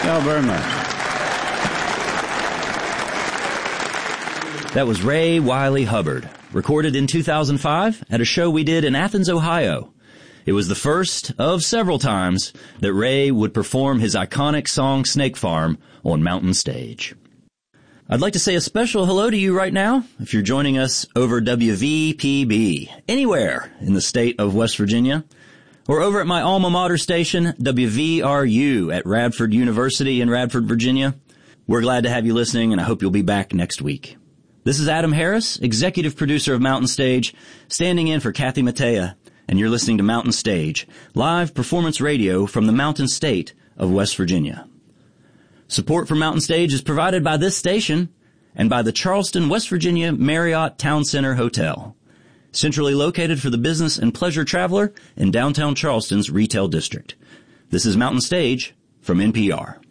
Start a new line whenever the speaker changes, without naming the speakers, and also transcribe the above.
y'all very much.
That was Ray Wiley Hubbard, recorded in 2005 at a show we did in Athens, Ohio. It was the first of several times that Ray would perform his iconic song Snake Farm on Mountain Stage. I'd like to say a special hello to you right now if you're joining us over WVPB, anywhere in the state of West Virginia, or over at my alma mater station, WVRU at Radford University in Radford, Virginia. We're glad to have you listening, and I hope you'll be back next week. This is Adam Harris, executive producer of Mountain Stage, standing in for Kathy Mattea, and you're listening to Mountain Stage, live performance radio from the Mountain State of West Virginia. Support for Mountain Stage is provided by this station and by the Charleston, West Virginia Marriott Town Center Hotel, centrally located for the business and pleasure traveler in downtown Charleston's retail district. This is Mountain Stage from NPR.